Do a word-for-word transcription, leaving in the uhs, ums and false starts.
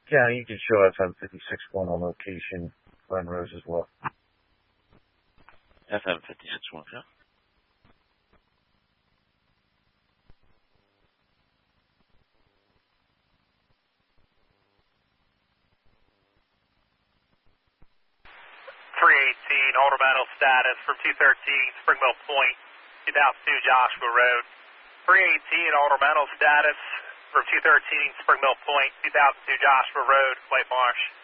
Yeah, you can show F M fifty-six one on location, Glen Rose as well. F M fifty-six one, yeah. three eighteen, ornamental status from two thirteen, Springville Point, two thousand two Joshua Road. three eighteen, ornamental status from two thirteen, Springville Point, two thousand two Joshua Road, White Marsh.